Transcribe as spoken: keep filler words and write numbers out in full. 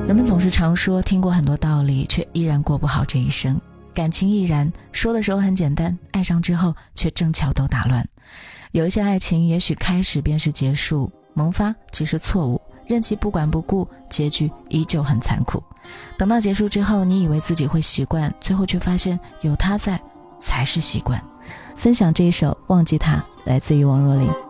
人们总是常说听过很多道理，却依然过不好这一生。感情亦然，说的时候很简单，爱上之后却正巧都打乱。有一些爱情也许开始便是结束，萌发即是错误，任其不管不顾，结局依旧很残酷。等到结束之后，你以为自己会习惯，最后却发现有他在才是习惯。分享这一首《忘记他》，来自于王若琳。